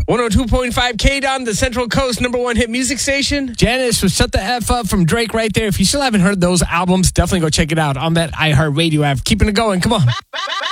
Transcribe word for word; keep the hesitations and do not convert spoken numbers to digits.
one oh two point five K-Don, the Central Coast number one hit music station. Janice was Shut the F Up from Drake right there. If you still haven't heard those albums, definitely go check it out on that iHeartRadio app. Keeping it going. Come on.